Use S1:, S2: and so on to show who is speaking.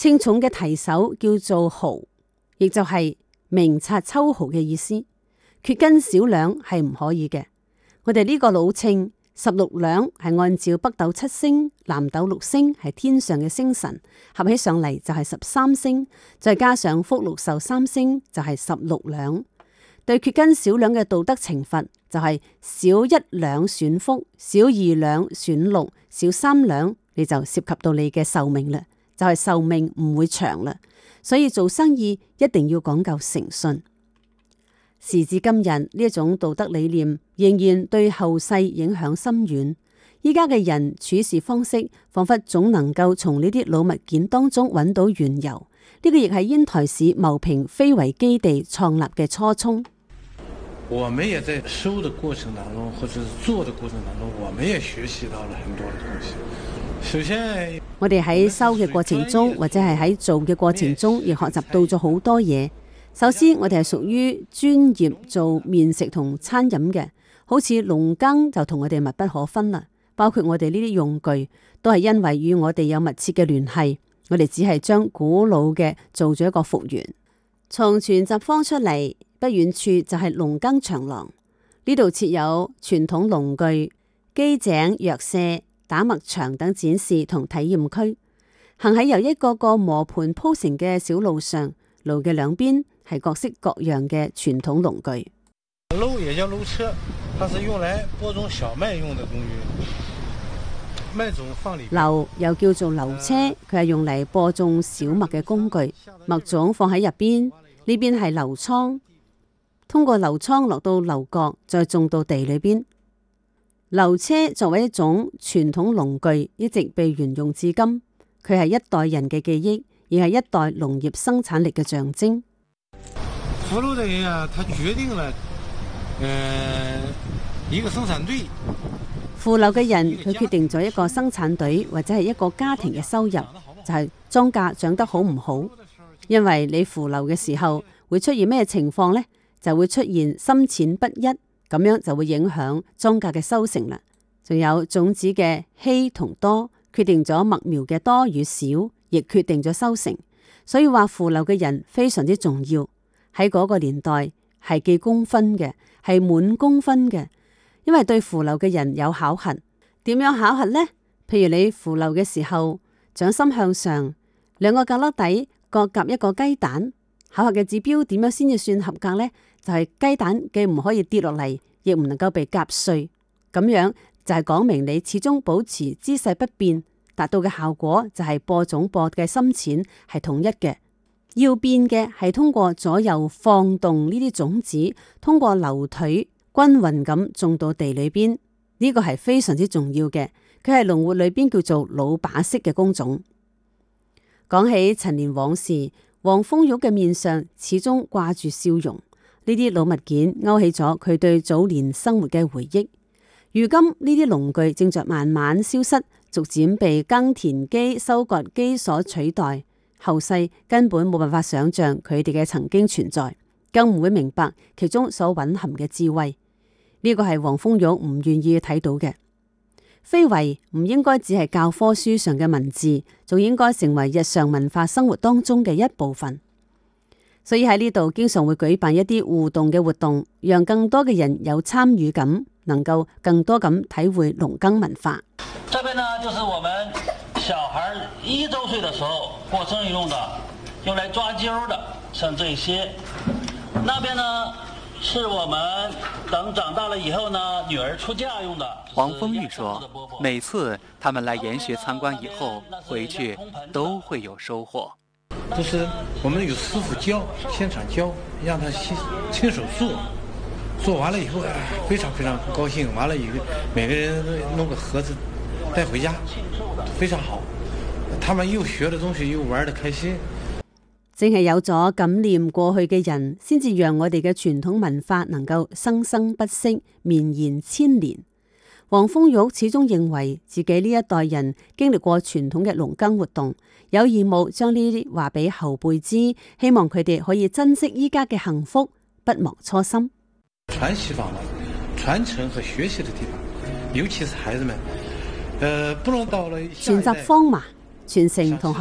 S1: 稱重嘅提手叫做毫，亦就係明察秋毫嘅意思。缺斤少兩係唔可以嘅。我哋呢個老稱16兩係按照北斗7星、南斗6星係天上嘅星辰，合起上嚟就係13星，再加上福祿壽3星就係16兩。對缺斤少兩嘅道德懲罰就係少1兩損福，少2兩損祿，少3兩你就涉及到你嘅壽命啦，就係壽命唔會長啦。所以做生意一定要講究誠信。時至今日，呢一種道德理念仍然對後世影響深遠。依家嘅人處事方式，仿佛總能夠從呢啲老物件當中揾到緣由。呢個亦係煙台市牟平非遺基地創立嘅初衷。
S2: 我們也在收的過程當中，或者是做的過程當中，我們也學習到了很多的東西。首先，
S1: 我哋喺收嘅過程中，或者係喺做嘅過程中，亦學習到咗好多嘢。首先，我哋係屬於專業做麵食同餐飲嘅，好似農耕就同我哋密不可分啦。包括我哋呢啲用具，都係因為與我哋有密切嘅聯繫。我哋只係將古老嘅做咗一個復原。從全集坊出嚟不遠處就係農耕長廊，呢度設有傳統農具、機井、藥舍、打麥場等展示同體驗區。行喺由一個個磨盤鋪成嘅小路上，路嘅兩邊係各式各樣嘅傳統農具。
S2: 簍也叫簍車，它是用來播種小麥用的工具。麥種放裏。簍
S1: 又叫做簍車，佢係用嚟播種小麥嘅工具，麥種放喺入邊，呢邊係簍倉，通過簍倉落到簍角，再種到地裏邊。簍車作為一種傳統農具，一直被沿用至今。佢係一代人嘅記憶，而係一代農業生產力嘅象徵。
S2: 福祿的人啊，他決定了，一個生產隊。
S1: 富樓嘅人，佢決定咗一個生產隊或者係一個家庭嘅收入，就係莊稼長得好唔好。因為你富樓嘅時候會出現咩情況呢？就會出現深淺不一，咁樣就會影響莊稼嘅收成啦。仲有種子嘅稀同多，決定咗麥苗嘅多與少，亦決定咗收成。所以話富樓嘅人非常之重要。喺嗰個年代係記功分嘅，係滿功分嘅。因為對扶流嘅人有考核，點樣考核呢？譬如你扶流嘅時候，掌心向上，2個格粒底各夾一個雞蛋。考核嘅指標點樣先至算合格呢？就係雞蛋既唔可以跌落嚟，亦唔能夠被夾碎。咁樣就係講明你始終保持姿勢不變，達到嘅效果就係播種播嘅深淺係統一嘅。要變嘅係通過左右放動呢啲種子，通過樓腿均勻咁種到地裏邊，呢個係非常之重要嘅。佢係農活裏邊叫做老把式嘅工種。講起陳年往事，黃豐玉嘅面上始終掛住笑容。呢啲老物件勾起咗佢對早年生活嘅回憶。如今呢啲農具正在慢慢消失，逐漸被耕田機、收割機所取代。後世根本冇辦法想象佢哋嘅曾經存在，更唔會明白其中所蘊含嘅智慧。呢個係黃豐玉唔願意睇到嘅。非遺唔應該只係教科書上嘅文字，仲應該成為日常文化生活當中嘅一部分。所以喺呢度經常會舉辦一啲互動嘅活動，讓更多嘅人有參與感，能夠更多咁體會農耕文化。
S3: 這邊呢，就是我們小孩1周歲的時候過生日用的，用來抓阄的，像這些。那邊呢，是我們等長大了以後呢，女兒出嫁用的。
S4: 黃豐玉說，每次他們來研學參觀以後，回去都會有收穫。
S2: 就是我們有師傅教，現場教，讓他親手做，做完了以後，非常非常高興。完了以後，每個人都弄個盒子帶回家，非常好。他們又學的東西，又玩得開心。
S1: 正係有咗感念過去嘅人，先至讓我哋嘅傳統文化能夠生生不息，綿延千年。黃豐玉始終認為自己呢一代人經歷過傳統嘅農耕活動，有義務將呢啲話俾後輩知，希望佢哋可以珍惜依家嘅幸福，不忘初心。
S2: 傳西方的傳承和學習的地方，尤其是孩子們，不能到了
S1: 全集坊嘛，傳承同